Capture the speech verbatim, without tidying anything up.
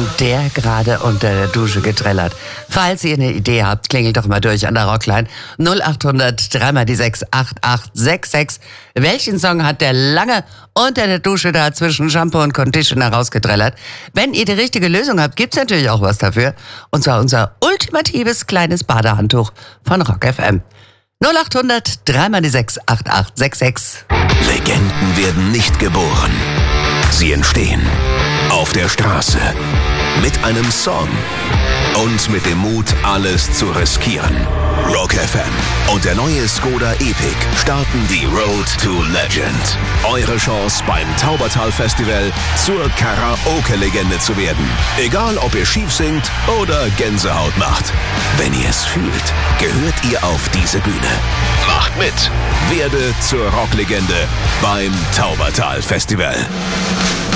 der gerade unter der Dusche getrellert. Falls ihr eine Idee habt, klingelt doch mal durch an der Rockline null acht hundert drei mal die sechs acht acht sechs sechs. Welchen Song hat der lange unter der Dusche da zwischen Shampoo und Conditioner rausgetrellert? Wenn ihr die richtige Lösung habt, gibt's natürlich auch was dafür. Und zwar unser ultimatives kleines Badehandtuch von Rock F M. null acht hundert drei mal die sechs acht acht sechs sechs. Legenden werden nicht geboren. Sie entstehen auf der Straße mit einem Song und mit dem Mut, alles zu riskieren. Rock F M und der neue Skoda Epic starten die Road to Legend. Eure Chance beim Taubertal Festival zur Karaoke-Legende zu werden. Egal, ob ihr schief singt oder Gänsehaut macht. Wenn ihr es fühlt, gehört ihr auf diese Bühne. Macht mit. Werde zur Rocklegende beim Taubertal Festival.